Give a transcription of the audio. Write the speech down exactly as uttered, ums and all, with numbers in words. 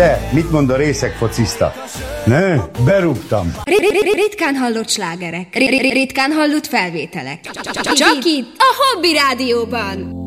Te, mit mond a részeg focista? Ne, berúgtam. Ritkán hallott slágerek, ritkán hallott felvételek. Csak itt, a Hobby Rádióban.